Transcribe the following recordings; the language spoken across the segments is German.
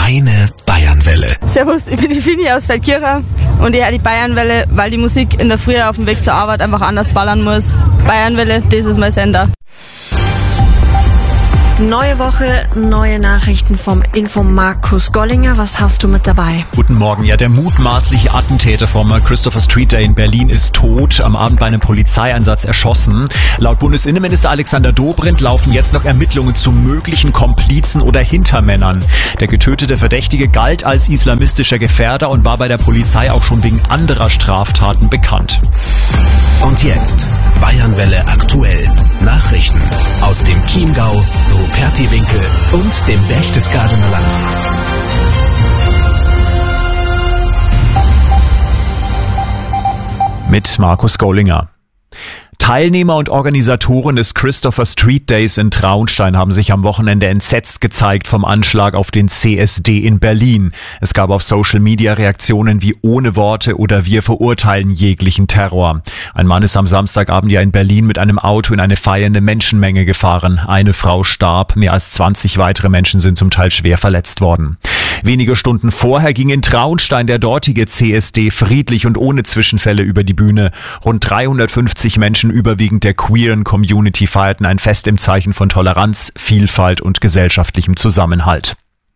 Deine Bayernwelle. Servus, ich bin die Fini aus Feldkirchen und ich höre die Bayernwelle, weil die Musik in der Früh auf dem Weg zur Arbeit einfach anders ballern muss. Bayernwelle, das ist mein Sender. Neue Woche, neue Nachrichten vom Info Markus Gollinger. Was hast du mit dabei? Guten Morgen. Ja, der mutmaßliche Attentäter vom Christopher Street Day in Berlin ist tot, am Abend bei einem Polizeieinsatz erschossen. Laut Bundesinnenminister Alexander Dobrindt laufen jetzt noch Ermittlungen zu möglichen Komplizen oder Hintermännern. Der getötete Verdächtige galt als islamistischer Gefährder und war bei der Polizei auch schon wegen anderer Straftaten bekannt. Und jetzt Bayernwelle aktuell. Nachrichten aus dem Chiemgau, Rupertiwinkel und dem Berchtesgadener Land. Mit Markus Gollinger. Teilnehmer und Organisatoren des Christopher Street Days in Traunstein haben sich am Wochenende entsetzt gezeigt vom Anschlag auf den CSD in Berlin. Es gab auf Social Media Reaktionen wie ohne Worte oder wir verurteilen jeglichen Terror. Ein Mann ist am Samstagabend ja in Berlin mit einem Auto in eine feiernde Menschenmenge gefahren. Eine Frau starb, mehr als 20 weitere Menschen sind zum Teil schwer verletzt worden. Wenige Stunden vorher ging in Traunstein der dortige CSD friedlich und ohne Zwischenfälle über die Bühne. Rund 350 Menschen überwiegend der queeren Community feierten ein Fest im Zeichen von Toleranz, Vielfalt und gesellschaftlichem Zusammenhalt.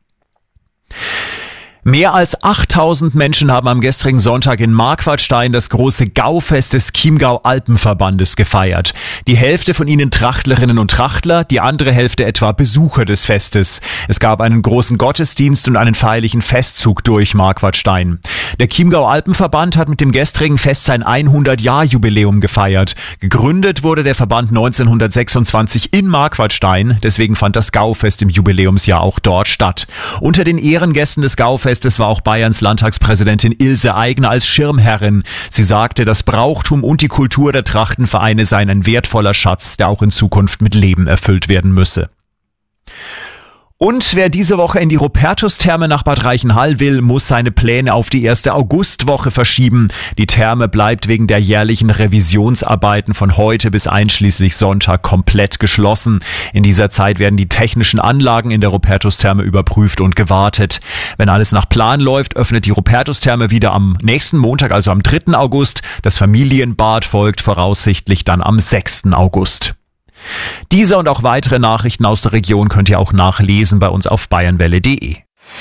Mehr als 8000 Menschen haben am gestrigen Sonntag in Marquardstein das große Gaufest des Chiemgau Alpenverbandes gefeiert. Die Hälfte von ihnen Trachtlerinnen und Trachtler, die andere Hälfte etwa Besucher des Festes. Es gab einen großen Gottesdienst und einen feierlichen Festzug durch Marquardstein. Der Chiemgau Alpenverband hat mit dem gestrigen Fest sein 100-Jahr-Jubiläum gefeiert. Gegründet wurde der Verband 1926 in Marquardstein, deswegen fand das Gaufest im Jubiläumsjahr auch dort statt. Unter den Ehrengästen des Gaufestes war auch Bayerns Landtagspräsidentin Ilse Aigner als Schirmherrin. Sie sagte, das Brauchtum und die Kultur der Trachtenvereine seien ein wertvoller Schatz, der auch in Zukunft mit Leben erfüllt werden müsse. Und wer diese Woche in die Rupertus-Therme nach Bad Reichenhall will, muss seine Pläne auf die erste Augustwoche verschieben. Die Therme bleibt wegen der jährlichen Revisionsarbeiten von heute bis einschließlich Sonntag komplett geschlossen. In dieser Zeit werden die technischen Anlagen in der Rupertus-Therme überprüft und gewartet. Wenn alles nach Plan läuft, öffnet die Rupertus-Therme wieder am nächsten Montag, also am 3. August. Das Familienbad folgt voraussichtlich dann am 6. August. Diese und auch weitere Nachrichten aus der Region könnt ihr auch nachlesen bei uns auf bayernwelle.de.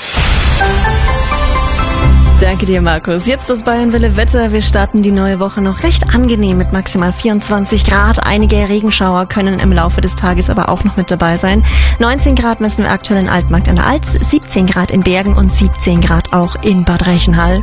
Danke dir, Markus. Jetzt das Bayernwelle Wetter. Wir starten die neue Woche noch recht angenehm mit maximal 24 Grad. Einige Regenschauer können im Laufe des Tages aber auch noch mit dabei sein. 19 Grad messen wir aktuell in Altmarkt an der Alz, 17 Grad in Bergen und 17 Grad auch in Bad Reichenhall.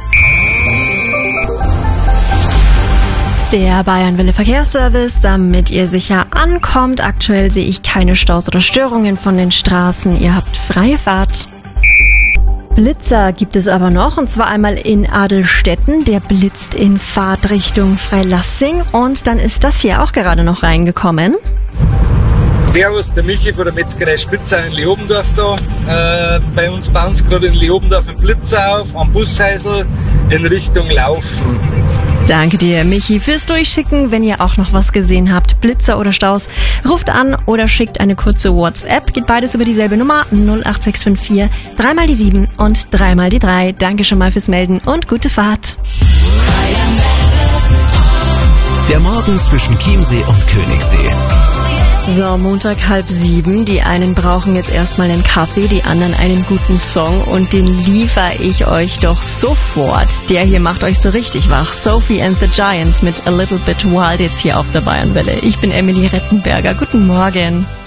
Der Bayernwelle Verkehrsservice, damit ihr sicher ankommt. Aktuell sehe ich keine Staus oder Störungen von den Straßen. Ihr habt freie Fahrt. Blitzer gibt es aber noch, und zwar einmal in Adelstetten. Der blitzt in Fahrtrichtung Freilassing. Und dann ist das hier auch gerade noch reingekommen. Servus, der Michi von der Metzgerei Spitzer in Leobendorf da. Bei uns bauen sie gerade in Leobendorf einen Blitzer auf, am Busheisel in Richtung Laufen. Danke dir, Michi, fürs Durchschicken. Wenn ihr auch noch was gesehen habt, Blitzer oder Staus, ruft an oder schickt eine kurze WhatsApp. Geht beides über dieselbe Nummer 08654 3 die 7 und 3 die 3. Danke schon mal fürs Melden und gute Fahrt. Der Morgen zwischen Chiemsee und Königssee. So, Montag 6:30. Die einen brauchen jetzt erstmal einen Kaffee, die anderen einen guten Song, und den liefere ich euch doch sofort. Der hier macht euch so richtig wach. Sophie and the Giants mit A Little Bit Wild jetzt hier auf der Bayernwelle. Ich bin Emily Rettenberger. Guten Morgen.